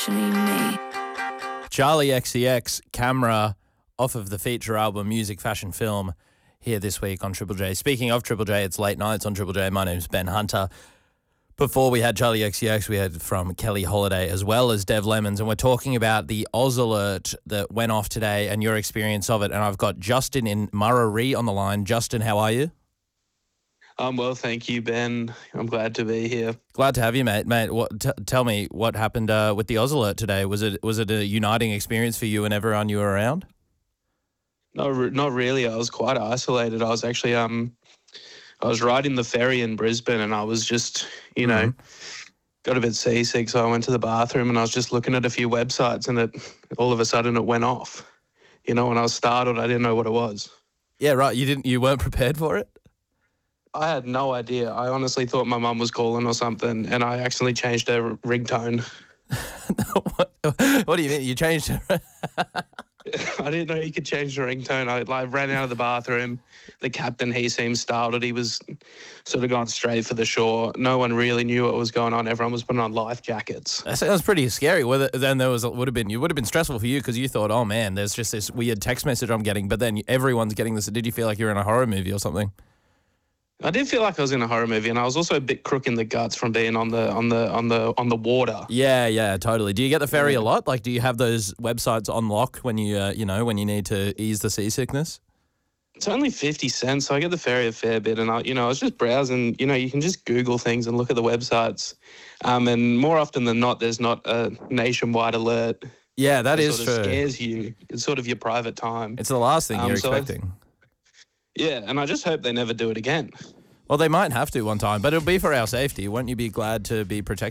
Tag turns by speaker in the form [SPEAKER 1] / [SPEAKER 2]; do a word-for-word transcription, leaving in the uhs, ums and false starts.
[SPEAKER 1] Me.
[SPEAKER 2] Charlie X C X, Camera, off of the feature album Music Fashion Film, here this week on Triple J. Speaking of Triple J, it's late nights on Triple J. My name's Ben Hunter. Before we had Charlie X C X, we had from Kelly Holiday as well as Dev Lemons, and we're talking about the Oz alert that went off today and your experience of it. And I've got Justin in Murray on the line. Justin, how are you?
[SPEAKER 3] Um, well, thank you, Ben. I'm glad to be here.
[SPEAKER 2] Glad to have you, mate. Mate, what, t- tell me what happened uh, with the Oz alert today. Was it was it a uniting experience for you and everyone you were around?
[SPEAKER 3] No, re- not really. I was quite isolated. I was actually um, I was riding the ferry in Brisbane, and I was just, you know,
[SPEAKER 2] Mm-hmm.
[SPEAKER 3] got a bit seasick. So I went to the bathroom, and I was just looking at a few websites, and it all of a sudden it went off. You know, when I was startled, I didn't know what it was.
[SPEAKER 2] Yeah, right. You didn't. You weren't prepared for it.
[SPEAKER 3] I had no idea. I honestly thought my mum was calling or something, and I accidentally changed her ringtone.
[SPEAKER 2] what, what do you mean? You changed it?
[SPEAKER 3] I didn't know you could change the ringtone. I like ran out of the bathroom. The captain, he seemed startled. He was sort of going straight for the shore. No one really knew what was going on. Everyone was putting on life jackets.
[SPEAKER 2] That sounds pretty scary. Whether then there was would have been you would have been stressful for you because you thought, oh man, there's just this weird text message I'm getting. But then everyone's getting this. Did you feel like you were in a horror movie or something?
[SPEAKER 3] I did feel like I was in a horror movie, and I was also a bit crook in the guts from being on the on the on the on the water.
[SPEAKER 2] Yeah, yeah, totally. Do you get the ferry a lot? Like, do you have those websites on lock when you uh, you know when you need to ease the seasickness?
[SPEAKER 3] It's only fifty cents, so I get the ferry a fair bit, and I, you know, I was just browsing. You know, you can just Google things and look at the websites, um, and more often than not, there's not a nationwide alert.
[SPEAKER 2] Yeah, that
[SPEAKER 3] It
[SPEAKER 2] is
[SPEAKER 3] sort of
[SPEAKER 2] true.
[SPEAKER 3] scares you. It's sort of your private time.
[SPEAKER 2] It's the last thing
[SPEAKER 3] Um,
[SPEAKER 2] you're
[SPEAKER 3] so I-
[SPEAKER 2] expecting.
[SPEAKER 3] Yeah, and I just hope they never do it again.
[SPEAKER 2] Well, they might have to one time, but it'll be for our safety. Won't you be glad to be protected?